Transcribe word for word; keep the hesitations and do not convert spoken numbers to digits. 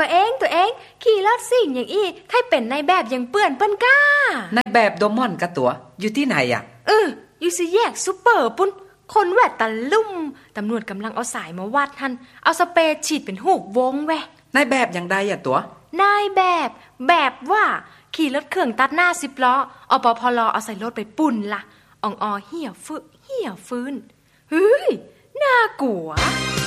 ตัวเองตัวเองขี่รถซิ่งอย่างอี้ใครเป็นนายแบบอย่างเปื่อนเปิ้นก้านายแบบโดมอนกะตัวอยู่ที่ไหนอ่ะเอออยู่สิแยกซุปเปอร์ปุ้นคนแวดตะลุ่มตำรวจกำลังเอาสายมาวัดหันเอาสเปรย์ฉีดเป็นหูกวงแวะนายแบบอย่างใดอ่ะตัวนายแบบแบบว่าขี่รถเครื่องตัดหน้าสิบล้ออปพลเอาใส่รถไปปุ่นล่ะอ่องอเหี่ยวฟื้นเหี่ยวฟื้นเฮ้ยน่ากลัว